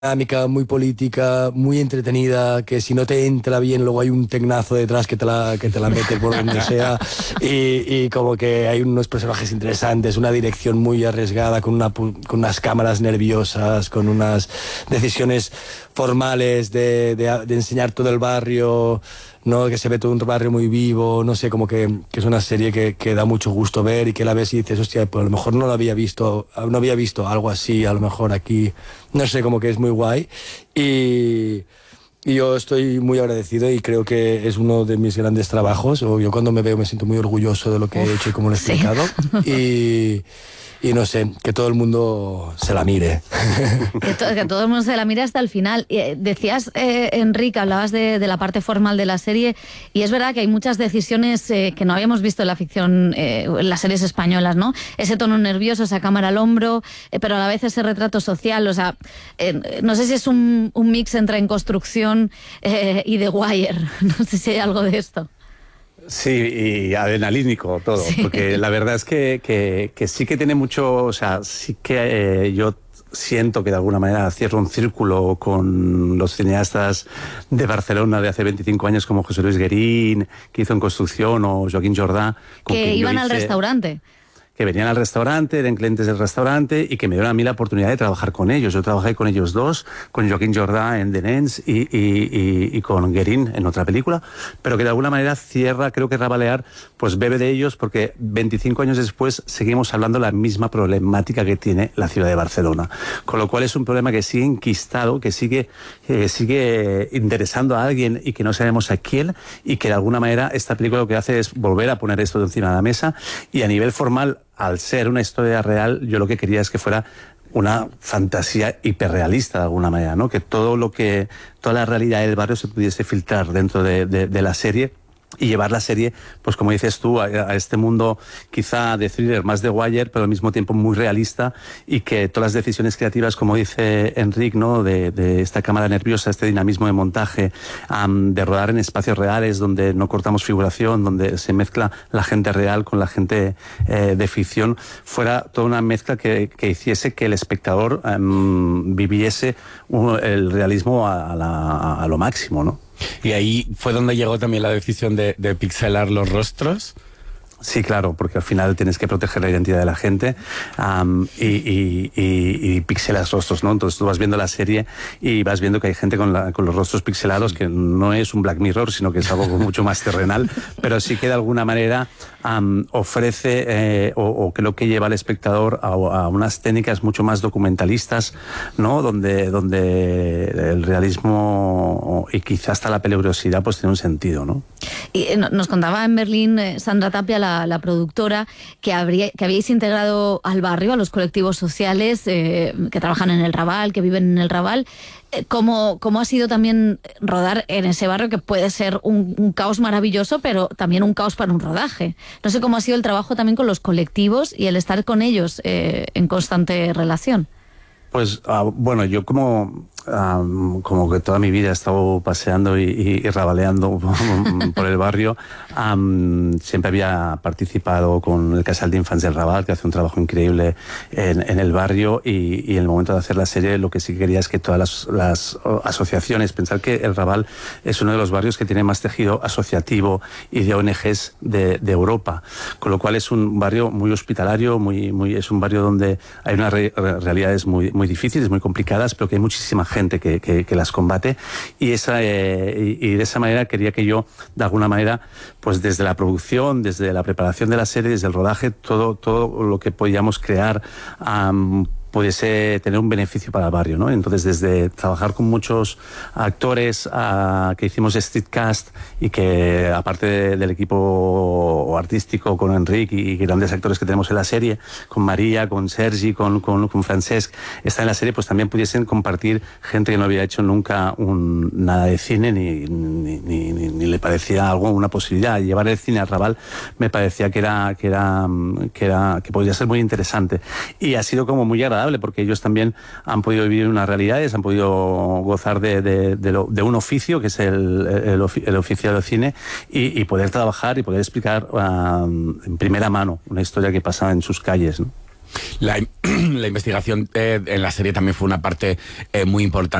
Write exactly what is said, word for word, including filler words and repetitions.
dinámica, muy política, muy entretenida, que si no te entra bien luego hay un tecnazo detrás que te la, que te la mete por donde sea, y, y como que hay unos personajes interesantes, una dirección muy arriesgada, con, una, con unas cámaras nerviosas, con unas decisiones formales de, de, de enseñar todo el barrio, ¿no? Que se ve todo un barrio muy vivo, no sé, como que, que es una serie que, que da mucho gusto ver y que la ves y dices, hostia, pues a lo mejor no lo había visto, no había visto algo así, a lo mejor aquí, no sé, como que es muy guay. Y, y yo estoy muy agradecido y creo que es uno de mis grandes trabajos, o yo cuando me veo me siento muy orgulloso de lo que Uf, he hecho y cómo lo he explicado. Sí. Y... Y no sé, que todo el mundo se la mire. Que, to que todo el mundo se la mire hasta el final. Eh, decías, eh, Enrique, hablabas de, de la parte formal de la serie, y es verdad que hay muchas decisiones eh, que no habíamos visto en la ficción, eh, en las series españolas, ¿no? Ese tono nervioso, esa cámara al hombro, eh, pero a la vez ese retrato social, o sea, eh, no sé si es un, un mix entre En Construcción eh, y The Wire, no sé si hay algo de esto. Sí, y adrenalínico todo, sí. Porque la verdad es que, que, que sí que tiene mucho, o sea, sí que eh, yo siento que de alguna manera cierro un círculo con los cineastas de Barcelona de hace veinticinco años como José Luis Guerín, que hizo En Construcción, o Joaquín Jordà. Que iban al restaurante. Que venían al restaurante, eran clientes del restaurante y que me dieron a mí la oportunidad de trabajar con ellos. Yo trabajé con ellos dos, con Joaquín Jordà en The Nens y, y, y, y con Guerín en otra película, pero que de alguna manera cierra, creo que Rabalear pues bebe de ellos, porque veinticinco años después seguimos hablando de la misma problemática que tiene la ciudad de Barcelona. Con lo cual es un problema que sigue enquistado, que sigue, eh, sigue interesando a alguien y que no sabemos a quién, y que de alguna manera esta película lo que hace es volver a poner esto de encima de la mesa. Y a nivel formal, al ser una historia real, yo lo que quería es que fuera una fantasía hiperrealista de alguna manera, ¿no? Que todo lo que, toda la realidad del barrio se pudiese filtrar dentro de, de, de la serie, y llevar la serie, pues como dices tú, a, a este mundo quizá de thriller, más de Wire, pero al mismo tiempo muy realista, y que todas las decisiones creativas, como dice Enric, ¿no? de, de esta cámara nerviosa, este dinamismo de montaje, um, de rodar en espacios reales donde no cortamos figuración, donde se mezcla la gente real con la gente eh, de ficción, fuera toda una mezcla que, que hiciese que el espectador um, viviese un, el realismo a, a, la, a lo máximo, ¿no? Y ahí fue donde llegó también la decisión de, de pixelar los rostros. Sí, claro, porque al final tienes que proteger la identidad de la gente, um, y, y, y, y pixelas rostros, ¿no? Entonces tú vas viendo la serie y vas viendo que hay gente con, la, con los rostros pixelados, que no es un Black Mirror, sino que es algo mucho más terrenal, pero sí que de alguna manera um, ofrece eh, o, o creo que lleva al espectador a, a unas técnicas mucho más documentalistas, ¿no? Donde, donde el realismo y quizás hasta la peligrosidad pues tiene un sentido, ¿no? Y nos contaba en Berlín eh, Sandra Tapia, la, la productora, que, habría, que habíais integrado al barrio, a los colectivos sociales eh, que trabajan en el Raval, que viven en el Raval. Eh, ¿cómo, ¿Cómo ha sido también rodar en ese barrio, que puede ser un, un caos maravilloso, pero también un caos para un rodaje? No sé cómo ha sido el trabajo también con los colectivos y el estar con ellos eh, en constante relación. Pues uh, bueno, yo como um, como que toda mi vida he estado paseando y, y, y rabaleando por el barrio, um, siempre había participado con el Casal de Infants del Raval, que hace un trabajo increíble en, en el barrio, y, y en el momento de hacer la serie lo que sí quería es que todas las, las asociaciones, pensar que el Raval es uno de los barrios que tiene más tejido asociativo y de O N Ges de, de Europa, con lo cual es un barrio muy hospitalario, muy, muy, es un barrio donde hay unas re, realidades muy, muy muy difíciles, muy complicadas, pero que hay muchísima gente que, que, que las combate, y, esa, eh, y, y de esa manera quería que yo, de alguna manera, pues desde la producción, desde la preparación de la serie, desde el rodaje, todo, todo lo que podíamos crear um, pudiese tener un beneficio para el barrio, ¿no? Entonces, desde trabajar con muchos actores uh, que hicimos streetcast, y que aparte de, del equipo artístico con Enric y, y grandes actores que tenemos en la serie, con María, con Sergi, con, con, con Francesc, está en la serie, pues también pudiesen compartir gente que no había hecho nunca un, nada de cine, ni, ni, ni, ni, ni le parecía algo, una posibilidad. Llevar el cine al Raval me parecía que era, que era, que era, que podría ser muy interesante. Y ha sido como muy agradable, porque ellos también han podido vivir unas realidades, han podido gozar de, de, de, lo, de un oficio, que es el, el, el oficio del cine, y, y poder trabajar y poder explicar uh, en primera mano una historia que pasa en sus calles, ¿no? La, la investigación eh, en la serie también fue una parte eh, muy importante.